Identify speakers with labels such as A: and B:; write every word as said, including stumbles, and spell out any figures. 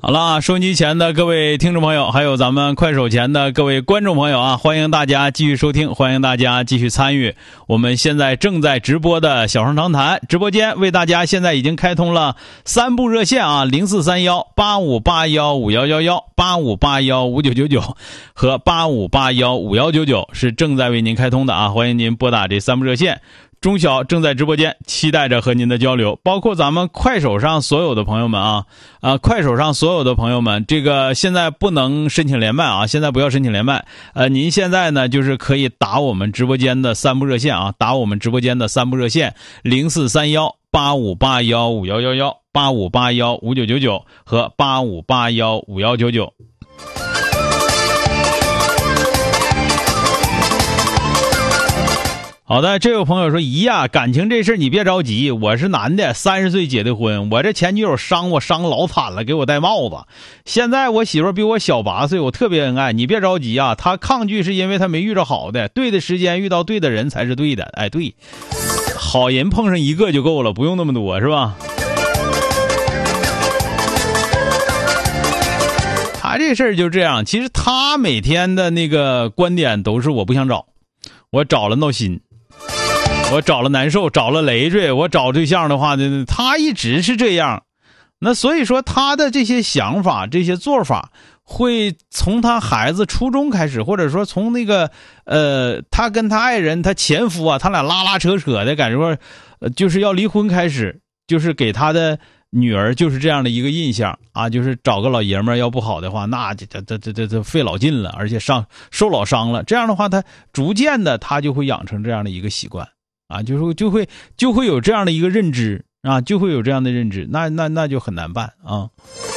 A: 好了，收音机前的各位听众朋友，还有咱们快手前的各位观众朋友啊，欢迎大家继续收听，欢迎大家继续参与我们现在正在直播的小声长谈直播间，为大家现在已经开通了三部热线啊，零四三幺八五八幺五幺幺幺、八五八幺五九九九和八五八幺五幺九九是正在为您开通的啊，欢迎您拨打这三部热线。中小正在直播间，期待着和您的交流，包括咱们快手上所有的朋友们啊，啊、呃，快手上所有的朋友们，这个现在不能申请连麦啊，现在不要申请连麦，呃，您现在呢就是可以打我们直播间的三部热线啊，打我们直播间的三部热线零四三幺八五八幺五幺幺幺、八五八幺五九九九和八五八幺五幺九九。好的，这位朋友说，姨呀，感情这事你别着急，我是男的，三十岁结的婚，我这前女友伤我伤老惨了，给我戴帽子。现在我媳妇比我小八岁，我特别恩爱，你别着急啊。她抗拒是因为她没遇着好的，对的时间遇到对的人才是对的。哎，对，好人碰上一个就够了，不用那么多，是吧？他这事儿就这样，其实他每天的那个观点都是我不想找，我找了闹心。我找了难受，找了累赘，我找对象的话呢，他一直是这样。那所以说他的这些想法，这些做法会从他孩子初中开始，或者说从那个呃他跟他爱人他前夫啊，他俩拉拉扯扯的感觉说、呃、就是要离婚开始，就是给他的女儿就是这样的一个印象啊，就是找个老爷们儿要不好的话，那这这这这这费老劲了，而且伤受老伤了。这样的话他逐渐的他就会养成这样的一个习惯啊，就是就会就会有这样的一个认知啊，就会有这样的认知，那那那就很难办啊。